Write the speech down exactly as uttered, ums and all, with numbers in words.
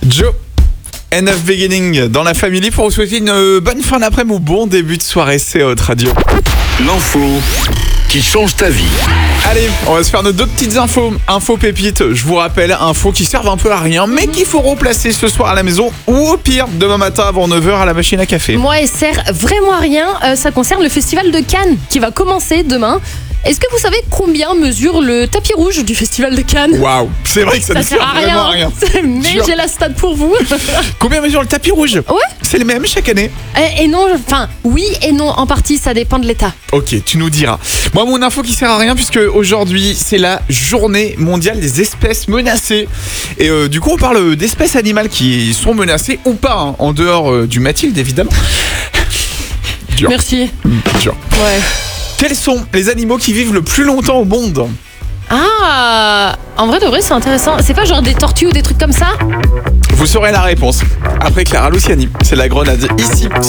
Joe, End of Beginning dans la famille pour vous souhaiter une bonne fin d'après-midi ou bon début de soirée, c'est Hot Radio. L'info qui change ta vie. Allez, on va se faire nos deux petites infos. Infos pépites, je vous rappelle, infos qui servent un peu à rien, mais qu'il faut replacer ce soir à la maison ou au pire, demain matin avant neuf heures à la machine à café. Moi, elle sert vraiment à rien. Euh, ça concerne le festival de Cannes qui va commencer demain. Est-ce que vous savez combien mesure le tapis rouge du festival de Cannes? Waouh, c'est vrai que ça, Ça ne sert à vraiment à rien. rien. Mais Jure. j'ai la stat pour vous. Combien mesure le tapis rouge? Ouais. C'est le même chaque année? Et, et non, enfin, oui et non, en partie, ça dépend de l'état. Ok, tu nous diras. Moi, mon info qui sert à rien, puisque aujourd'hui, c'est la journée mondiale des espèces menacées. Et euh, du coup, on parle d'espèces animales qui sont menacées ou pas, hein, en dehors euh, du Mathilde, évidemment. Dur. Merci. Mmh, dur. Ouais. Quels sont les animaux qui vivent le plus longtemps au monde? Ah, en vrai de vrai, c'est intéressant. C'est pas genre des tortues ou des trucs comme ça? Vous saurez la réponse après Clara Luciani. C'est la grenade ici.